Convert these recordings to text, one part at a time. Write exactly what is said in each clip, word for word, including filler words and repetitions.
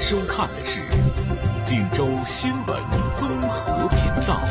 收看的是锦州新闻综合频道。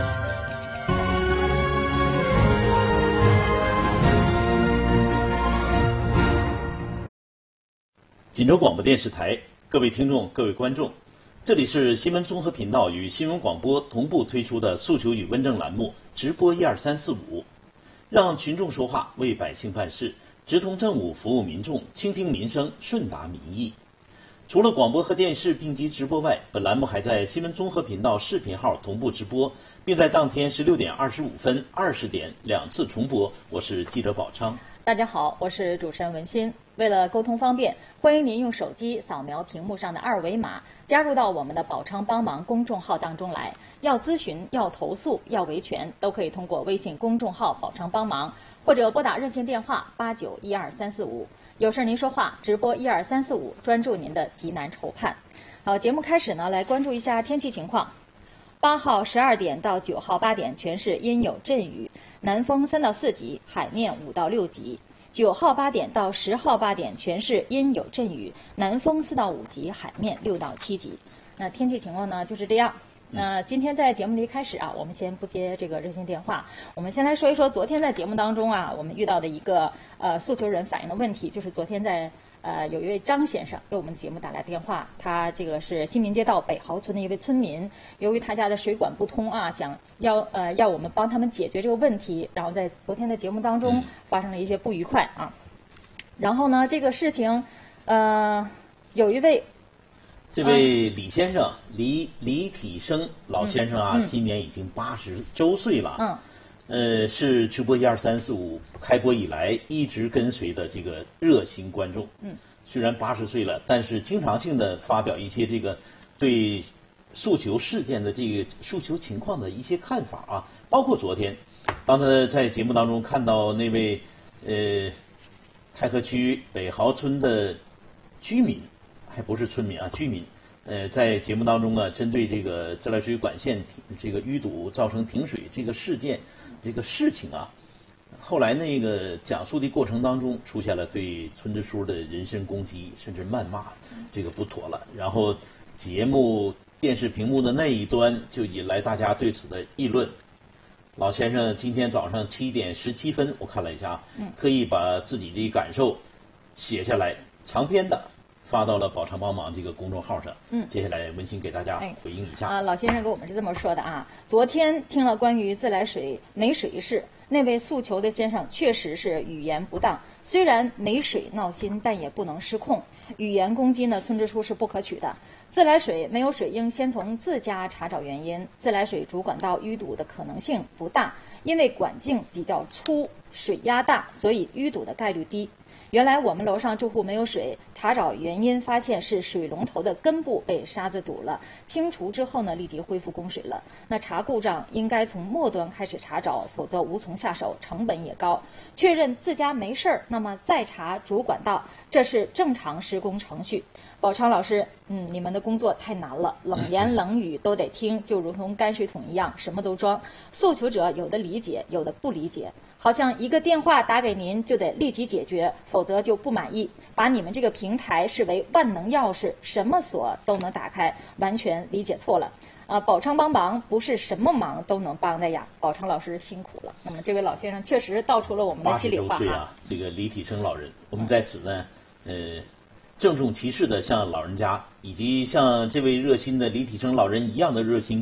锦州广播电视台，各位听众、各位观众，这里是新闻综合频道与新闻广播同步推出的诉求与问政栏目直播一二三四五，让群众说话，为百姓办事，直通政务，服务民众，倾听民生，顺达民意。除了广播和电视并机直播外，本栏目还在新闻综合频道视频号同步直播，并在当天十六点二十五分、二十点两次重播。我是记者宝昌。 大家好，我是主持人文心。为了沟通方便，欢迎您用手机扫描屏幕上的二维码，加入到我们的宝昌帮忙公众号当中来。要咨询、要投诉、要维权，都可以通过微信公众号宝昌帮忙，或者拨打热线电话八九一二三四五。有事您说话，直播一二三四五，专注您的急难愁盼。好，节目开始呢，来关注一下天气情况。八号十二点到九号八点，全市阴有阵雨，南风三到四级，海面五到六级。九号八点到十号八点，全市阴有阵雨，南风四到五级，海面六到七级。那天气情况呢就是这样。那今天在节目的一开始啊，我们先不接这个热线电话，我们先来说一说昨天在节目当中啊，我们遇到的一个呃诉求人反映的问题，就是昨天在呃有一位张先生给我们节目打来电话，他这个是新民街道北豪村的一位村民，由于他家的水管不通啊，想要呃要我们帮他们解决这个问题，然后在昨天的节目当中发生了一些不愉快啊。然后呢，这个事情呃有一位。 这位李先生，嗯、李李体生老先生啊，嗯嗯、今年已经八十周岁了。嗯，呃，是直播一二三四五开播以来一直跟随的这个热心观众。嗯，虽然八十岁了，但是经常性的发表一些这个对诉求事件的这个诉求情况的一些看法啊，包括昨天，当他在节目当中看到那位呃太和区北豪村的居民。还不是村民啊，居民，呃，在节目当中啊，针对这个自来水管线这个淤堵造成停水这个事件，这个事情啊，后来那个讲述的过程当中，出现了对村支书的人身攻击，甚至谩骂，这个不妥了。然后节目电视屏幕的那一端就引来大家对此的议论。老先生今天早上七点十七分，我看了一下，特意把自己的感受写下来，长篇的。发到了宝昌帮忙这个公众号上。嗯，接下来文心给大家回应一下。 啊，老先生给我们是这么说的啊。昨天听了关于自来水没水一事，那位诉求的先生确实是语言不当，虽然没水闹心，但也不能失控。语言攻击呢，村支书是不可取的。自来水没有水应先从自家查找原因。自来水主管道淤堵的可能性不大，因为管径比较粗，水压大，所以淤堵的概率低。原来我们楼上住户没有水，查找原因发现是水龙头的根部被沙子堵了，清除之后呢，立即恢复供水了。那查故障应该从末端开始查找，否则无从下手，成本也高。确认自家没事儿，那么再查主管道，这是正常施工程序。宝昌老师，嗯，你们的工作太难了，冷言冷语都得听，就如同泔水桶一样，什么都装。诉求者有的理解，有的不理解。好像一个电话打给您就得立即解决，否则就不满意，把你们这个平台视为万能钥匙，什么锁都能打开，完全理解错了。啊，宝昌帮忙不是什么忙都能帮的呀，宝昌老师辛苦了。那么这位老先生确实道出了我们的心里话。 八十周岁啊，这个李体生老人，我们在此呢，呃，郑重其事的向老人家以及像这位热心的李体生老人一样的热心